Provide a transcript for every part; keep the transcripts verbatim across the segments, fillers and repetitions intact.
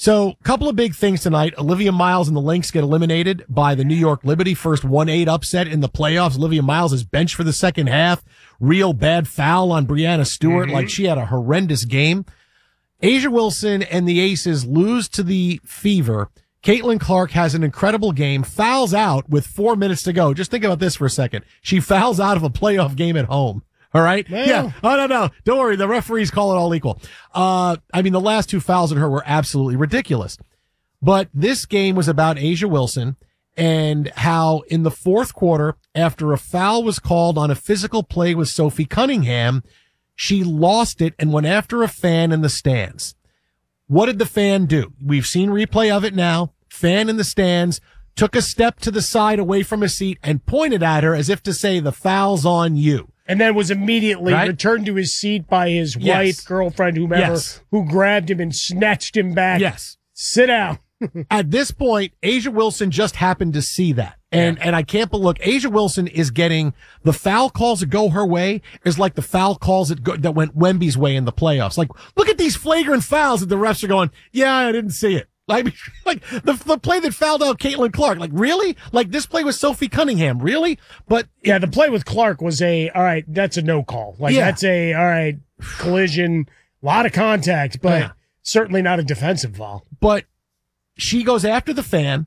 So, a couple of big things tonight. Olivia Miles and the Lynx get eliminated by the New York Liberty. First one eight upset in the playoffs. Olivia Miles is benched for the second half. Real bad foul on Brianna Stewart. Mm-hmm. Like she had a horrendous game. A'ja Wilson and the Aces lose to the Fever. Caitlin Clark has an incredible game, fouls out with four minutes to go. Just think about this for a second. She fouls out of a playoff game at home. All right. Yeah. yeah. Oh, no, no. Don't worry. The referees call it all equal. Uh, I mean, the last two fouls on her were absolutely ridiculous. But this game was about A'ja Wilson and how in the fourth quarter, after a foul was called on a physical play with Sophie Cunningham, she lost it and went after a fan in the stands. What did the fan do? We've seen replay of it now. Fan in the stands took a step to the side away from a seat and pointed at her as if to say the foul's on you. And then was immediately right? returned to his seat by his yes. wife, girlfriend, whomever, yes. who grabbed him and snatched him back. Yes. Sit down. At this point, A'ja Wilson just happened to see that. And, yeah. and I can't believe, look, A'ja Wilson is getting the foul calls that go her way is like the foul calls that go, that went Wemby's way in the playoffs. Like, look at these flagrant fouls that the refs are going, yeah, I didn't see it. Like, like the the play that fouled out Caitlin Clark. Like, really? Like, this play with Sophie Cunningham. Really? But yeah, the play with Clark was a, all right, that's a no call. Like, yeah. that's a, all right, collision, a lot of contact, but yeah. certainly not a defensive foul. But she goes after the fan,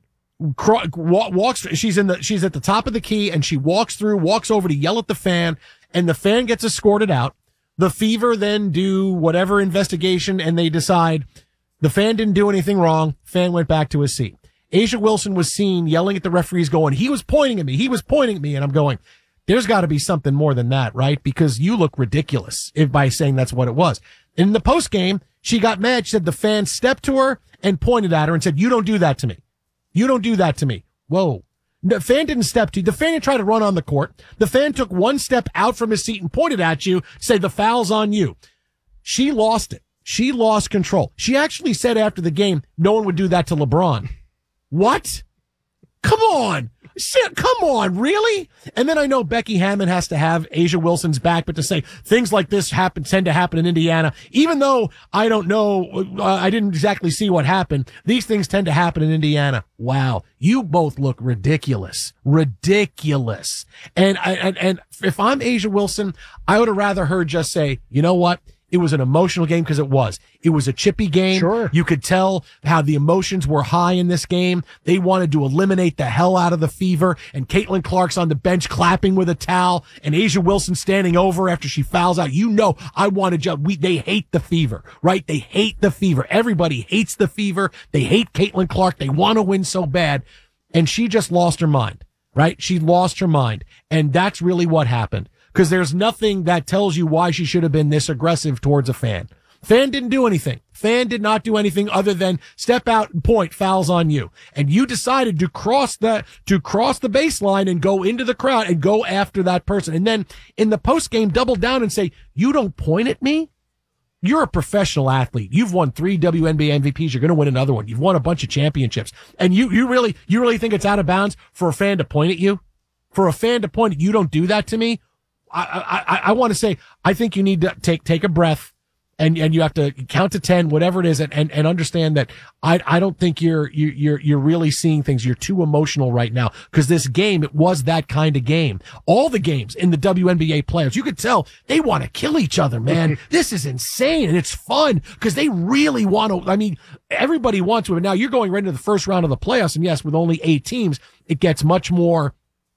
walks, she's in the, she's at the top of the key and she walks through, walks over to yell at the fan and the fan gets escorted out. The Fever then do whatever investigation and they decide the fan didn't do anything wrong. Fan went back to his seat. A'ja Wilson was seen yelling at the referees going, he was pointing at me. He was pointing at me. And I'm going, there's got to be something more than that, right? Because you look ridiculous if by saying that's what it was. In the post game, she got mad. She said the fan stepped to her and pointed at her and said, you don't do that to me. You don't do that to me. Whoa. The fan didn't step to you. The fan didn't try to run on the court. The fan took one step out from his seat and pointed at you, say the foul's on you. She lost it. She lost control. She actually said after the game, no one would do that to LeBron. What? Come on. Shit, come on, really? And then I know Becky Hammon has to have A'ja Wilson's back, but to say things like this happen, tend to happen in Indiana, even though I don't know, uh, I didn't exactly see what happened, these things tend to happen in Indiana. Wow. You both look ridiculous. Ridiculous. And, I, and, and if I'm A'ja Wilson, I would have rather her just say, you know what? It was an emotional game because it was. It was a chippy game. Sure. You could tell how the emotions were high in this game. They wanted to eliminate the hell out of the Fever, and Caitlin Clark's on the bench clapping with a towel, and A'ja Wilson standing over after she fouls out. You know, I wanted to, we, they hate the Fever, right? They hate the Fever. Everybody hates the Fever. They hate Caitlin Clark. They want to win so bad. And she just lost her mind, right? She lost her mind. And that's really what happened. Because there's nothing that tells you why she should have been this aggressive towards a fan. Fan didn't do anything. Fan did not do anything other than step out and point, fouls on you. And you decided to cross the, to cross the baseline and go into the crowd and go after that person. And then in the post game, double down and say, you don't point at me? You're a professional athlete. You've won three W N B A M V Ps. You're going to win another one. You've won a bunch of championships. And you, you really, you really think it's out of bounds for a fan to point at you? For a fan to point at you, don't do that to me? I, I, I want to say, I think you need to take, take a breath and, and you have to count to ten, whatever it is, and, and, and understand that I, I don't think you're, you, you're, you're really seeing things. You're too emotional right now because this game, it was that kind of game. All the games in the W N B A playoffs, you could tell they want to kill each other, man. This is insane and it's fun because they really want to, I mean, everybody wants to, but now you're going right into the first round of the playoffs. And yes, with only eight teams, it gets much more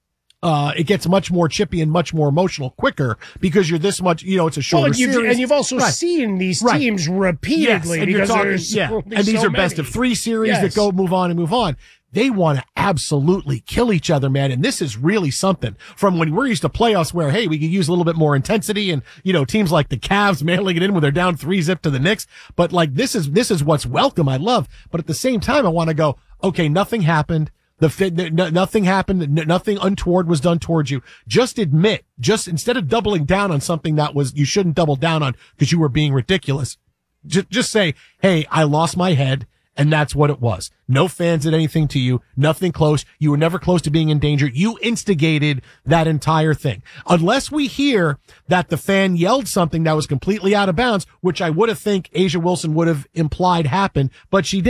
Uh, it gets much more chippy and much more emotional quicker because you're this much, you know, it's a shorter well, you've, series. And you've also right. seen these right. teams repeatedly yes, and because talking, there's yeah. only and these so are best many. of three series yes. that go move on and move on. They want to absolutely kill each other, man. And this is really something from when we're used to playoffs where, hey, we could use a little bit more intensity and, you know, teams like the Cavs mailing it in when they're down three zip to the Knicks. But like, this is, this is what's welcome. I love. But at the same time, I want to go, okay, nothing happened. The nothing happened. Nothing untoward was done towards you. Just admit, just instead of doubling down on something that was, you shouldn't double down on because you were being ridiculous. Just, just say, hey, I lost my head. And that's what it was. No fans did anything to you. Nothing close. You were never close to being in danger. You instigated that entire thing. Unless we hear that the fan yelled something that was completely out of bounds, which I would have think A'ja Wilson would have implied happened, but she didn't.